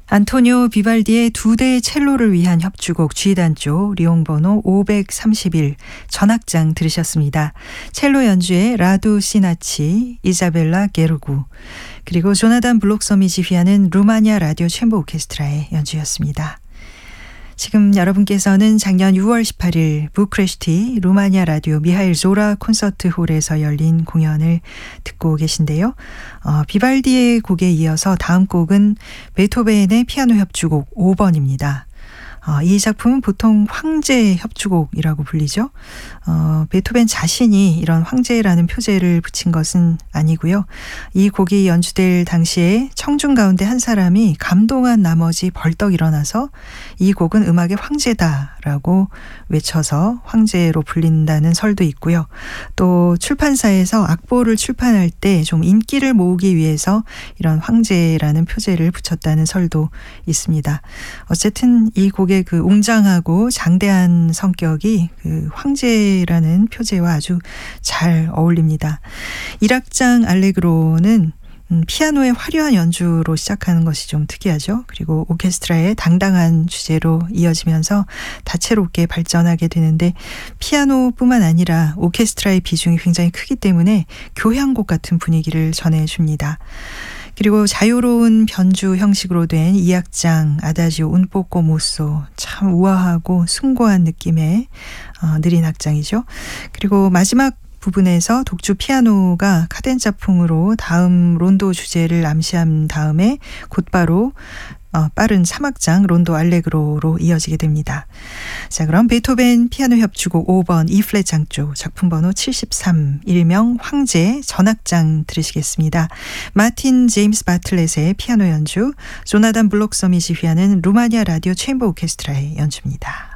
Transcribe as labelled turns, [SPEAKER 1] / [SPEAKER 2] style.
[SPEAKER 1] 안토니오 비발디의 2대의 첼로를 위한 협주곡 G단조 리옹번호 531 전악장 들으셨습니다. 첼로 연주의 라두 시나치, 이자벨라 게르구, 그리고 조나단 블록섬이 지휘하는 루마니아 라디오 챔버 오케스트라의 연주였습니다. 지금 여러분께서는 작년 6월 18일 부크레슈티 루마니아 라디오 미하일 조라 콘서트홀에서 열린 공연을 듣고 계신데요. 비발디의 곡에 이어서 다음 곡은 베토벤의 피아노 협주곡 5번입니다. 이 작품은 보통 황제 협주곡이라고 불리죠. 베토벤 자신이 이런 황제라는 표제를 붙인 것은 아니고요. 이 곡이 연주될 당시에 청중 가운데 한 사람이 감동한 나머지 벌떡 일어나서 이 곡은 음악의 황제다라고 외쳐서 황제로 불린다는 설도 있고요. 또 출판사에서 악보를 출판할 때 좀 인기를 모으기 위해서 이런 황제라는 표제를 붙였다는 설도 있습니다. 어쨌든 이 곡의 그 웅장하고 장대한 성격이 그 황제라는 표제와 아주 잘 어울립니다. 1악장 알레그로는 피아노의 화려한 연주로 시작하는 것이 좀 특이하죠. 그리고 오케스트라의 당당한 주제로 이어지면서 다채롭게 발전하게 되는데 피아노뿐만 아니라 오케스트라의 비중이 굉장히 크기 때문에 교향곡 같은 분위기를 전해줍니다. 그리고 자유로운 변주 형식으로 된 2악장 아다지오 운포코 모소, 참 우아하고 숭고한 느낌의 느린 악장이죠. 그리고 마지막 부분에서 독주 피아노가 카덴자풍으로 다음 론도 주제를 암시한 다음에 곧바로 빠른 3악장 론도 알레그로로 이어지게 됩니다. 자, 그럼 베토벤 피아노 협주곡 5번 E플랫 장조 작품 번호 73 일명 황제 전악장 들으시겠습니다. 마틴 제임스 바틀렛의 피아노 연주, 조나단 블록섬이 지휘하는 루마니아 라디오 챔버 오케스트라의 연주입니다.